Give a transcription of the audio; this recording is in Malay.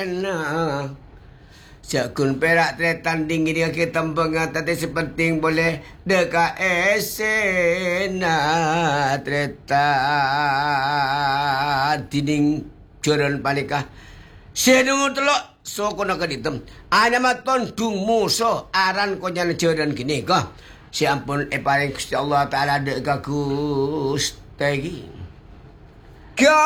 Sekun perak tretan tinggi dia ke tembang tadi sepenting boleh dekat esena tretan tiding curun palikah senung telok so ko nak ditem ana maton dung muso aran ko nyana curun kini ko si ampun paling Gusti Allah taala dek ka Gusti